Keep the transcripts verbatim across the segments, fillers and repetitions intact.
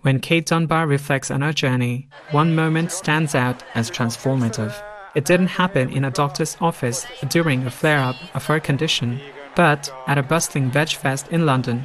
When Kate Dunbar reflects on her journey, one moment stands out as transformative. It didn't happen in a doctor's office during a flare-up of her condition, but at a bustling veg fest in London.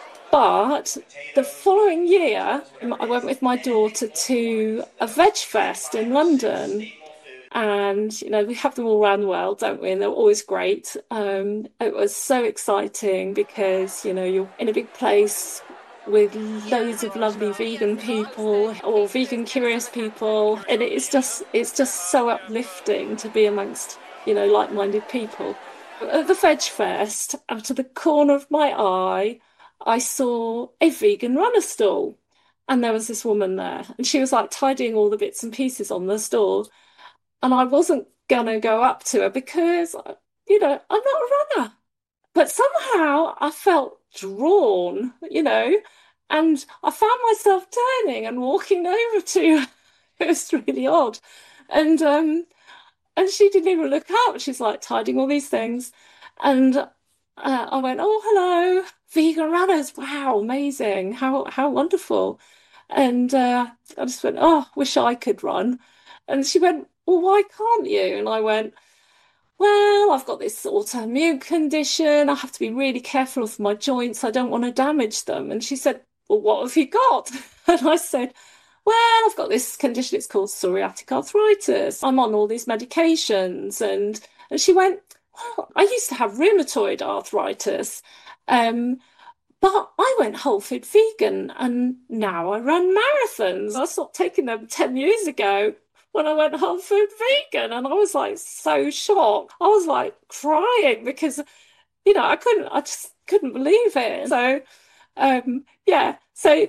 But the following year, I went with my daughter to a veg fest in London. And, you know, we have them all around the world, don't we? And they're always great. Um, it was so exciting because, you know, you're in a big place with loads of lovely vegan people or vegan curious people. And it's just, it's just so uplifting to be amongst, you know, like-minded people. At the veg fest, out of the corner of my eye, I saw a vegan runner stall. And there was this woman there. And she was like tidying all the bits and pieces on the stall. And I wasn't going to go up to her because, you know, I'm not a runner. But somehow I felt drawn, you know, and I found myself turning and walking over to her. It was really odd. And um, and she didn't even look up. She's like tidying all these things. And uh, I went, oh, hello, vegan runners. Wow, amazing. How, how wonderful. And uh, I just went, oh, wish I could run. And she went, well, why can't you? And I went, well, I've got this autoimmune condition. I have to be really careful of my joints. I don't want to damage them. And she said, well, what have you got? And I said, well, I've got this condition. It's called psoriatic arthritis. I'm on all these medications. And, and she went, well, I used to have rheumatoid arthritis. Um, but I went whole food vegan and now I run marathons. I stopped taking them ten years ago when I went whole food vegan, and I was like so shocked. I was like crying because, you know, I couldn't, I just couldn't believe it. So, um, yeah, so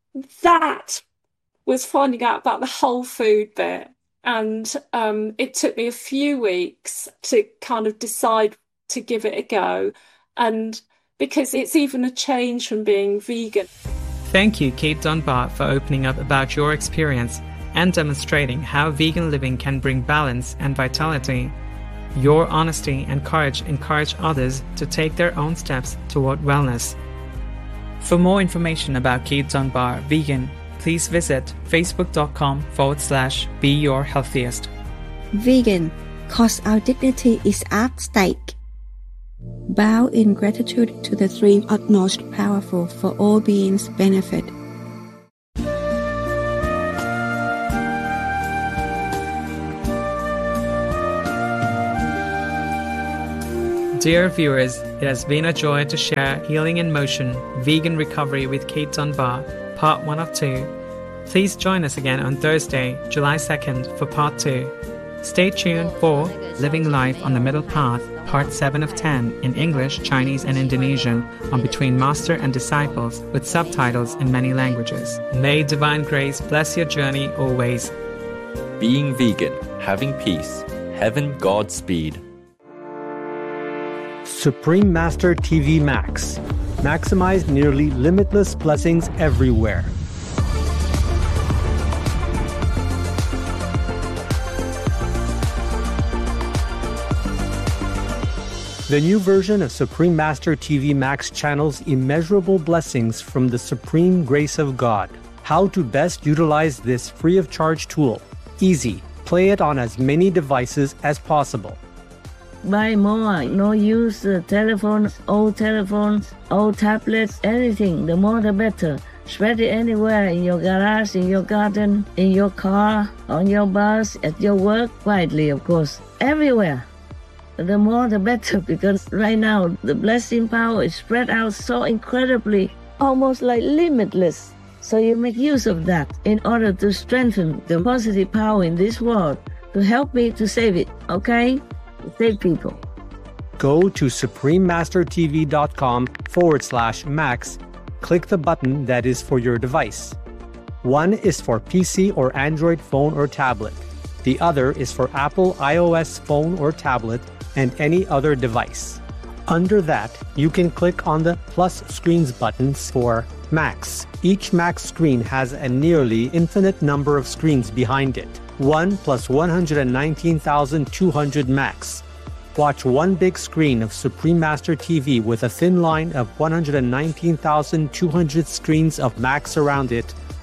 that was finding out about the whole food bit. And um, it took me a few weeks to kind of decide to give it a go. And because it's even a change from being vegan. Thank you, Kate Dunbar, for opening up about your experience and demonstrating how vegan living can bring balance and vitality. Your honesty and courage encourage others to take their own steps toward wellness. For more information about Kate Dunbar Vegan, please visit facebook.com forward slash be your healthiest. Vegan, cause our dignity is at stake. Bow in gratitude to the three utmost powerful for all beings' benefit. Dear viewers, it has been a joy to share Healing in Motion, Vegan Recovery with Kate Dunbar, part one of two. Please join us again on Thursday, July second for part two. Stay tuned for Living Life on the Middle Path, part seven of ten in English, Chinese and Indonesian on Between Master and Disciples with subtitles in many languages. May divine grace bless your journey always. Being vegan, having peace, heaven Godspeed. Supreme Master T V Max. Maximize nearly limitless blessings everywhere. The new version of Supreme Master T V Max channels immeasurable blessings from the supreme grace of God. How to best utilize this free of charge tool. Easy. Play it on as many devices as possible. Buy more, no use uh, telephones, old telephones, old tablets, anything, the more the better. Spread it anywhere, in your garage, in your garden, in your car, on your bus, at your work, quietly of course, everywhere. The more the better, because right now the blessing power is spread out so incredibly, almost like limitless. So you make use of that in order to strengthen the positive power in this world, to help me to save it, okay? Save people. Go to suprememastertv.com forward slash max. Click the button that is for your device. One is for P C or Android phone or tablet. The other is for Apple iOS phone or tablet and any other device. Under that, you can click on the plus screens buttons for Max. Each Max screen has a nearly infinite number of screens behind it. one plus one hundred nineteen thousand two hundred Max. Watch one big screen of Supreme Master T V with a thin line of one hundred nineteen thousand two hundred screens of Max around it,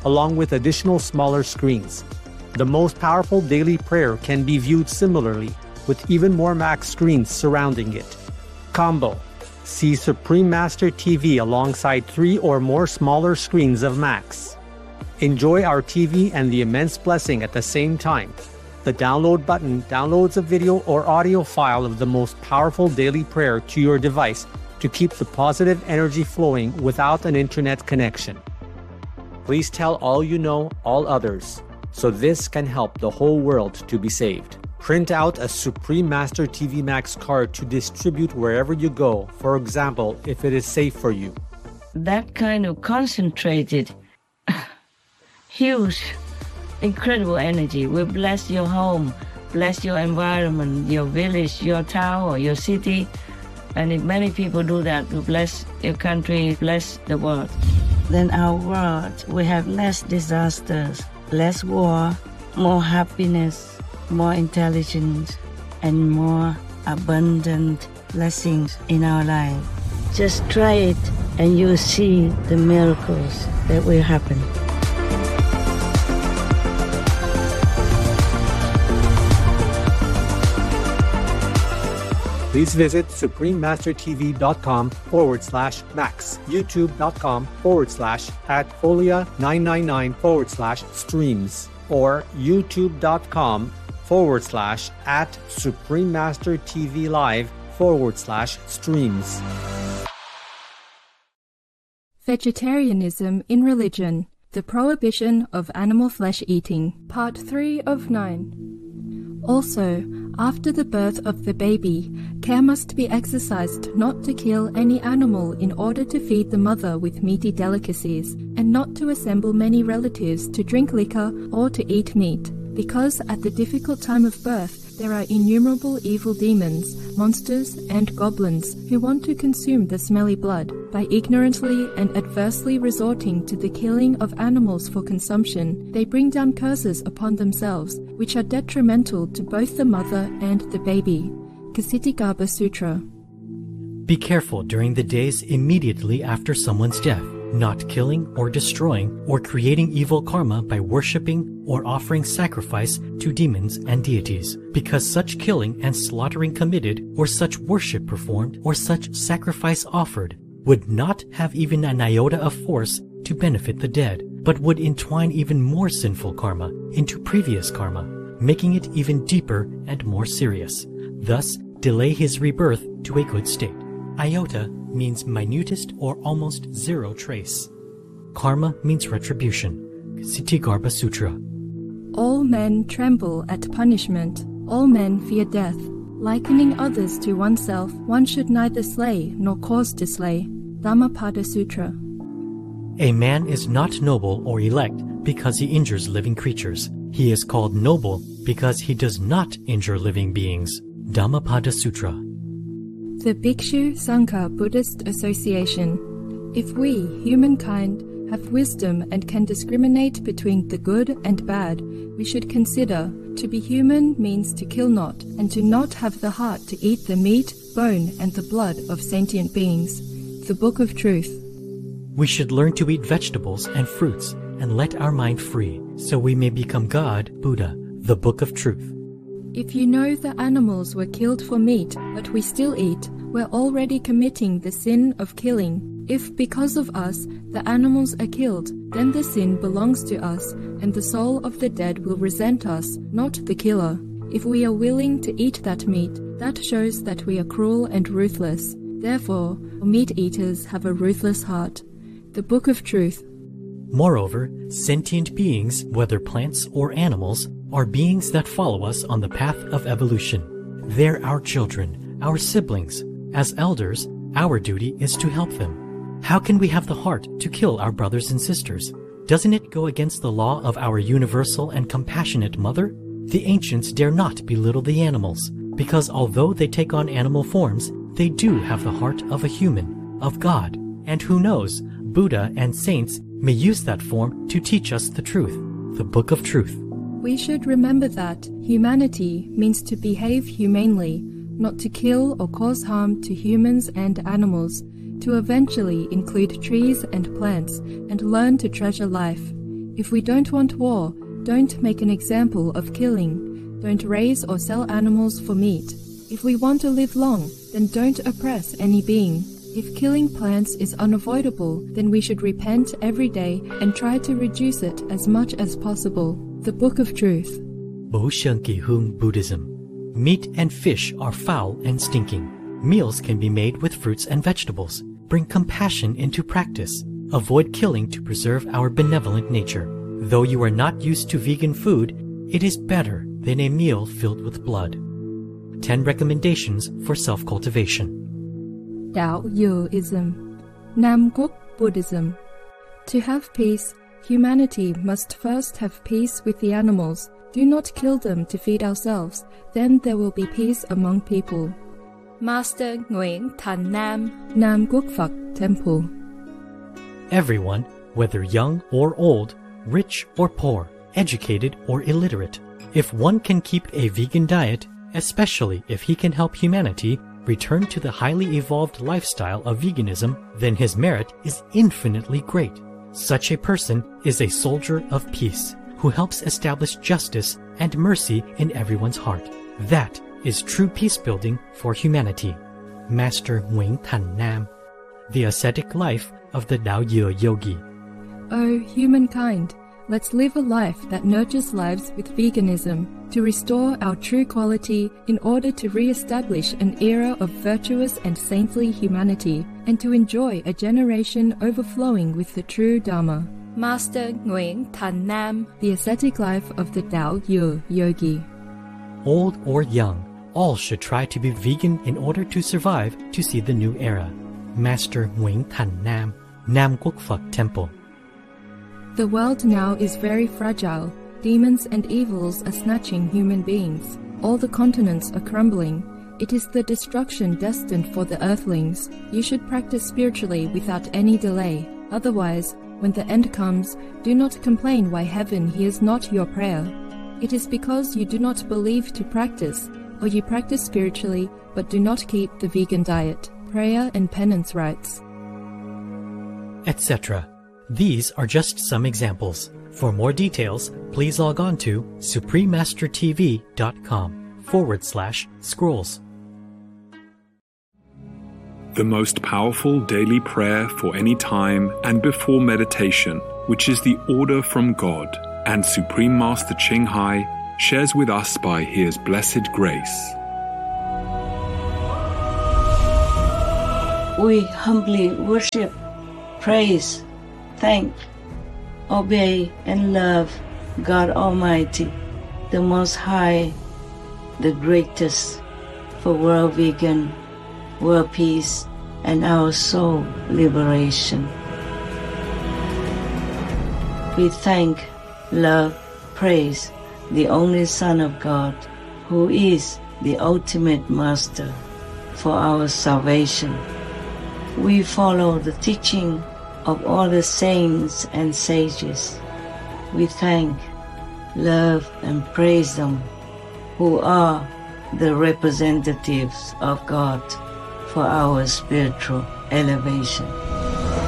along with additional smaller screens. The most powerful daily prayer can be viewed similarly, with even more Max screens surrounding it. Combo. See Supreme Master T V alongside three or more smaller screens of Max. Enjoy our T V and the immense blessing at the same time. The download button downloads a video or audio file of the most powerful daily prayer to your device to keep the positive energy flowing without an internet connection. Please tell all you know, all others, so this can help the whole world to be saved. Print out a Supreme Master T V Max card to distribute wherever you go, for example, if it is safe for you. That kind of concentrated, huge, incredible energy will bless your home, bless your environment, your village, your town, or your city. And if many people do that, will bless your country, bless the world. Then our world will have less disasters, less war, more happiness, more intelligence, and more abundant blessings in our life. Just try it and you'll see the miracles that will happen. Please visit suprememastertv.com forward slash max, youtube.com forward slash at folia999 forward slash streams, or youtube.com forward slash at suprememastertvlive forward slash streams. Vegetarianism in Religion, the Prohibition of Animal Flesh Eating, Part three of nine. Also, after the birth of the baby, care must be exercised not to kill any animal in order to feed the mother with meaty delicacies, and not to assemble many relatives to drink liquor or to eat meat, because at the difficult time of birth there are innumerable evil demons, monsters, and goblins who want to consume the smelly blood by ignorantly and adversely resorting to the killing of animals for consumption. They bring down curses upon themselves, which are detrimental to both the mother and the baby. Kshitigarbha Sutra. Be careful during the days immediately after someone's death, not killing or destroying or creating evil karma by worshipping or offering sacrifice to demons and deities, because such killing and slaughtering committed, or such worship performed, or such sacrifice offered, would not have even an iota of force to benefit the dead, but would entwine even more sinful karma into previous karma, making it even deeper and more serious, thus delay his rebirth to a good state. Iota means minutest or almost zero trace. Karma means retribution. Kshitigarbha Sutra. All men tremble at punishment. All men fear death. Likening others to oneself, one should neither slay nor cause to slay. Dhammapada Sutra. A man is not noble or elect because he injures living creatures. He is called noble because he does not injure living beings. Dhammapada Sutra. The Bhikshu Sangha Buddhist Association. If we, humankind, have wisdom and can discriminate between the good and bad, we should consider to be human means to kill not, and to not have the heart to eat the meat, bone, and the blood of sentient beings. The Book of Truth. We should learn to eat vegetables and fruits and let our mind free, so we may become God, Buddha. The Book of Truth. If you know the animals were killed for meat, but we still eat, we're already committing the sin of killing. If because of us the animals are killed, then the sin belongs to us, and the soul of the dead will resent us, not the killer. If we are willing to eat that meat, that shows that we are cruel and ruthless. Therefore, meat-eaters have a ruthless heart. The Book of Truth. Moreover, sentient beings, whether plants or animals, are beings that follow us on the path of evolution. They're our children, our siblings. As elders, our duty is to help them. How can we have the heart to kill our brothers and sisters? Doesn't it go against the law of our universal and compassionate mother? The ancients dare not belittle the animals, because although they take on animal forms, they do have the heart of a human, of God. And who knows, Buddha and saints may use that form to teach us the truth, the Book of Truth. We should remember that humanity means to behave humanely, not to kill or cause harm to humans and animals, to eventually include trees and plants, and learn to treasure life. If we don't want war, don't make an example of killing. Don't raise or sell animals for meat. If we want to live long, then don't oppress any being. If killing plants is unavoidable, then we should repent every day and try to reduce it as much as possible. The Book of Truth. Bo Shanki Hung Buddhism. Meat and fish are foul and stinking. Meals can be made with fruits and vegetables. Bring compassion into practice. Avoid killing to preserve our benevolent nature. Though you are not used to vegan food, it is better than a meal filled with blood. ten recommendations for self-cultivation. Taoism. Namguk Buddhism. To have peace, humanity must first have peace with the animals. Do not kill them to feed ourselves, then there will be peace among people. Master Nguyen Thanh Nam, Nam Quốc Phật Temple. Everyone, whether young or old, rich or poor, educated or illiterate, if one can keep a vegan diet, especially if he can help humanity return to the highly evolved lifestyle of veganism, then his merit is infinitely great. Such a person is a soldier of peace, who helps establish justice and mercy in everyone's heart. That is true peace-building for humanity. Master Nguyen Thanh Nam. The Ascetic Life of the Dao Ye Yogi. O humankind, let's live a life that nurtures lives with veganism to restore our true quality in order to re-establish an era of virtuous and saintly humanity and to enjoy a generation overflowing with the true Dharma. Master Nguyen Thanh Nam. The Ascetic Life of the Dao Ye Yogi. Old or young, all should try to be vegan in order to survive to see the new era. Master Nguyen Thanh Nam, Nam Quốc Phật Temple. The world now is very fragile. Demons and evils are snatching human beings. All the continents are crumbling. It is the destruction destined for the earthlings. You should practice spiritually without any delay. Otherwise, when the end comes, do not complain why heaven hears not your prayer. It is because you do not believe to practice, or you practice spiritually but do not keep the vegan diet, prayer and penance rites, et cetera. These are just some examples. For more details, please log on to suprememastertv.com forward slash scrolls. The most powerful daily prayer for any time and before meditation, which is the order from God, and Supreme Master Ching Hai shares with us by His blessed grace. We humbly worship, praise, thank, obey, and love God Almighty, the Most High, the greatest, for world vegan, world peace, and our soul liberation. We thank, love, praise the only Son of God, who is the ultimate Master for our salvation. We follow the teaching of all the saints and sages. We thank, love, and praise them, who are the representatives of God for our spiritual elevation.